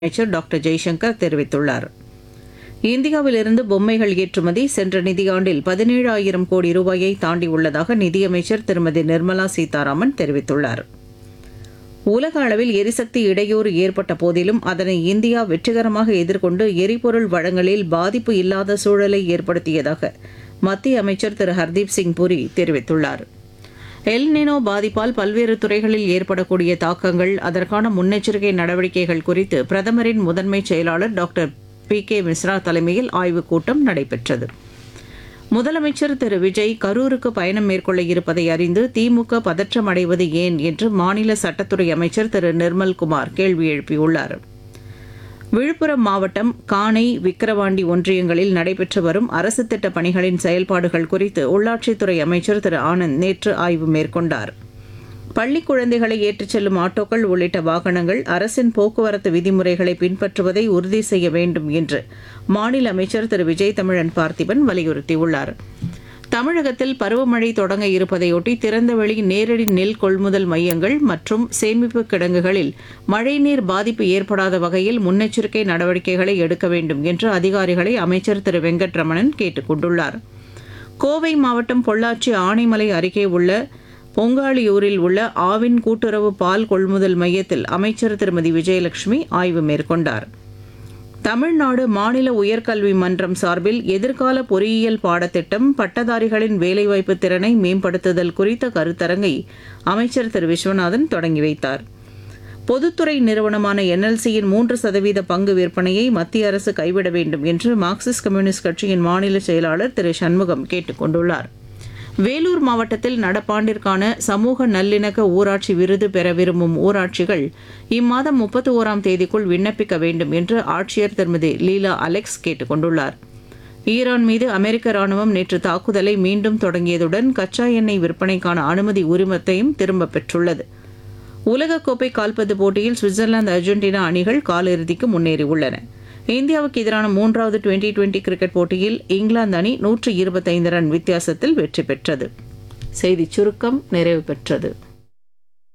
அமைச்சர் டாக்டர் ஜெய்சங்கர் தெரிவித்துள்ளார். இந்தியாவிலிருந்து பொம்மைகள் ஏற்றுமதி சென்ற நிதியாண்டில் 17,000 கோடி ரூபாயை தாண்டியுள்ளதாக நிதியமைச்சர் திருமதி நிர்மலா சீதாராமன் தெரிவித்துள்ளார். உலக அளவில் எரிசக்தி இடையூறு ஏற்பட்ட போதிலும் அதனை இந்தியா வெற்றிகரமாக எதிர்கொண்டு எரிபொருள் வழங்கலில் பாதிப்பு இல்லாத சூழலை ஏற்படுத்தியதாக மத்திய அமைச்சர் திரு ஹர்தீப் சிங் புரி தெரிவித்துள்ளார். எல் நினோ பாதிப்பால் பல்வேறு துறைகளில் ஏற்படக்கூடிய தாக்கங்கள், அதற்கான முன்னெச்சரிக்கை நடவடிக்கைகள் குறித்து பிரதமரின் முதன்மைச் செயலாளர் டாக்டர் பி.கே. மிஸ்ரா தலைமையில் ஆய்வுக் கூட்டம் நடைபெற்றது. முதலமைச்சர் திரு விஜய் கரூருக்கு பயணம் மேற்கொள்ள இருப்பதை அறிந்து திமுக பதற்றம் அடைவது ஏன் என்று மாநில சட்டத்துறை அமைச்சர் திரு நிர்மல்குமார் கேள்வி எழுப்பியுள்ளார். விழுப்புரம் மாவட்டம் கானை, விக்கிரவாண்டி ஒன்றியங்களில் நடைபெற்று வரும் அரசு திட்ட பணிகளின் செயல்பாடுகள் குறித்து உள்ளாட்சித்துறை அமைச்சர் திரு ஆனந்த் நேற்று ஆய்வு மேற்கொண்டார். பள்ளிக் குழந்தைகளை ஏற்றிச் செல்லும் ஆட்டோக்கள் உள்ளிட்ட வாகனங்கள் அரசின் போக்குவரத்து விதிமுறைகளை பின்பற்றுவதை உறுதி செய்ய வேண்டும் என்று மாநில அமைச்சர் திரு விஜய் தமிழன் பார்த்திபன் வலியுறுத்தியுள்ளார். தமிழகத்தில் பருவமழை தொடங்க இருப்பதையொட்டி திறந்தவெளி நேரடி நெல் கொள்முதல் மையங்கள் மற்றும் சேமிப்பு கிடங்குகளில் மழைநீர் பாதிப்பு ஏற்படாத வகையில் முன்னெச்சரிக்கை நடவடிக்கைகளை எடுக்க வேண்டும் என்று அதிகாரிகளை அமைச்சர் திரு வெங்கட்ரமணன் கேட்டுக் கொண்டுள்ளார். கோவை மாவட்டம் பொள்ளாச்சி ஆனைமலை அருகே உள்ள பொங்காளியூரில் உள்ள ஆவின் கூட்டுறவு பால் கொள்முதல் மையத்தில் அமைச்சர் திருமதி விஜயலட்சுமி ஆய்வு மேற்கொண்டார். தமிழ்நாடு மாநில உயர்கல்வி மன்றம் சார்பில் எதிர்கால பொறியியல் பாடத்திட்டம், பட்டதாரிகளின் வேலைவாய்ப்பு திறனை மேம்படுத்துதல் குறித்த கருத்தரங்கை அமைச்சர் திரு விஸ்வநாதன் தொடங்கி வைத்தார். பொதுத்துறை நிறுவனமான NLCயின் 3% பங்கு விற்பனையை மத்திய அரசு கைவிட வேண்டும் என்று மார்க்சிஸ்ட் கம்யூனிஸ்ட் கட்சியின் மாநில செயலாளர் திரு சண்முகம் கேட்டுக் கொண்டுள்ளார். வேலூர் மாவட்டத்தில் நடப்பாண்டிற்கான சமூக நல்லிணக்க ஊராட்சி விருது பெற விரும்பும் ஊராட்சிகள் இம்மாதம் 31ஆம் தேதிக்குள் விண்ணப்பிக்க வேண்டும் என்று ஆட்சியர் திருமதி லீலா அலெக்ஸ் கேட்டுக் கொண்டுள்ளார். ஈரான் மீது அமெரிக்க ராணுவம் நேற்று தாக்குதலை மீண்டும் தொடங்கியதுடன் கச்சா எண்ணெய் விற்பனைக்கான அனுமதி உரிமத்தையும் திரும்பப் பெற்றுள்ளது. உலகக்கோப்பை கால்பந்து போட்டியில் சுவிட்சர்லாந்து, அர்ஜென்டினா அணிகள் காலிறுதிக்கு முன்னேறியுள்ளன. இந்தியாவுக்கு எதிரான 3வது டுவெண்டி கிரிக்கெட் போட்டியில் இங்கிலாந்து அணி 125 ரன் வித்தியாசத்தில் வெற்றி பெற்றது. செய்திச் சுருக்கம் நிறைவு பெற்றது.